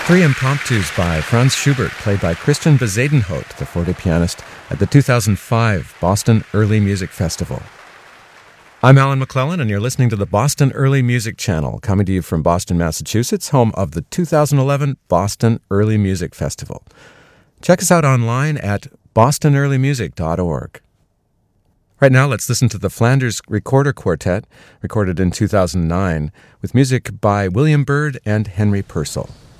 Three Impromptus by Franz Schubert, played by Christian Bezuidenhout, the forte pianist, at the 2005 Boston Early Music Festival. I'm Alan McClellan, and you're listening to the Boston Early Music Channel, coming to you from Boston, Massachusetts, home of the 2011 Boston Early Music Festival. Check us out online at bostonearlymusic.org. Right now, let's listen to the Flanders Recorder Quartet, recorded in 2009, with music by William Byrd and Henry Purcell.